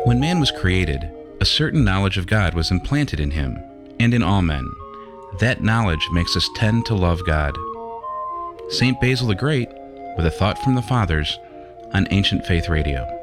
When man was created, a certain knowledge of God was implanted in him and in all men. That knowledge makes us tend to love God. St. Basil the Great, with a thought from the Fathers, on Ancient Faith Radio.